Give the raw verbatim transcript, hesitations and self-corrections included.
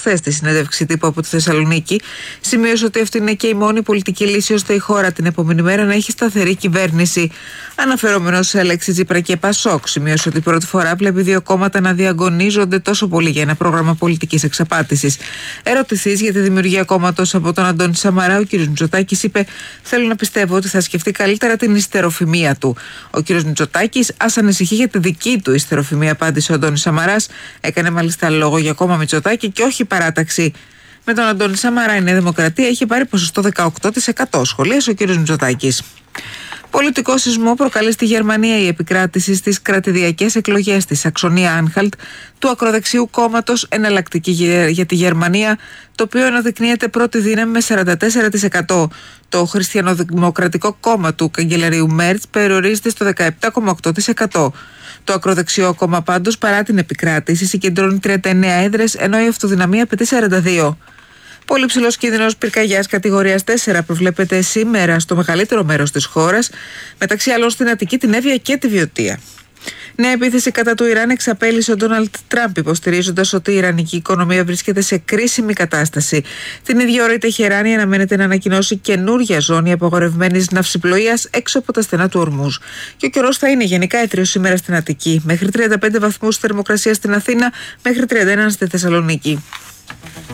χθες στη συνέντευξη τύπου από τη Θεσσαλονίκη, σημείωσε ότι αυτή είναι και η μόνη πολιτική λύση ώστε η χώρα την επόμενη μέρα να έχει σταθερή κυβέρνηση. Αναφερόμενος σε Αλέξη Τσίπρα και Πασόκ, σημείωσε ότι πρώτη φορά βλέπει δύο κόμματα να διαγωνίζονται τόσο πολύ για ένα πρόγραμμα πολιτικής εξαπάτησης. Ερωτηθείς για τη δημιουργία κόμματος από τον Αντώνη Σαμαρά, ο κ. Μητσοτάκης είπε: «Θέλω να πιστεύω ότι θα σκεφτεί καλύτερα την ιστεροφημία του». Ο κ. Μητσοτάκης, ας ανησυχεί για τη δική του ιστεροφημία, απάντησε ο Αντώνης Σαμαράς. Έκανε μάλιστα λόγο για κόμμα Μητσοτάκη και όχι παράταξη. Με τον Αντώνη Σαμαρά η Νέα Δημοκρατία έχει πάρει ποσοστό δεκαοκτώ τοις εκατό, σχολίασε ο κ. Μητσοτάκης. Πολιτικό σεισμό προκαλεί στη Γερμανία η επικράτηση στις κρατηδιακές εκλογές της Σαξονία-Άνχαλτ του ακροδεξιού κόμματος Εναλλακτική για τη Γερμανία, το οποίο αναδεικνύεται πρώτη δύναμη με σαράντα τέσσερα τοις εκατό. Το Χριστιανοδημοκρατικό κόμμα του καγκελαρίου Μέρτς περιορίζεται στο δεκαεπτά κόμμα οκτώ τοις εκατό. Το ακροδεξιό κόμμα πάντως, παρά την επικράτηση, συγκεντρώνει τριάντα εννέα έδρες, ενώ η αυτοδυναμία απαιτεί σαράντα δύο. Πολύ ψηλός κίνδυνος πυρκαγιάς κατηγορίας τέσσερα προβλέπεται σήμερα στο μεγαλύτερο μέρος της χώρας, μεταξύ άλλων στην Αττική, την Εύβοια και τη Βιωτία. Νέα επίθεση κατά του Ιράν εξαπέλυσε ο Ντόναλντ Τραμπ, υποστηρίζοντας ότι η ιρανική οικονομία βρίσκεται σε κρίσιμη κατάσταση. Την ίδια ώρα η Τεχεράνη αναμένεται να ανακοινώσει καινούρια ζώνη απαγορευμένης ναυσιπλοείας έξω από τα στενά του Ορμούζ. Και ο καιρός θα είναι γενικά έτριος σήμερα στην Αττική, μέχρι τριάντα πέντε βαθμούς θερμοκρασία στην Αθήνα, μέχρι τριάντα ένα στη Θεσσαλονίκη.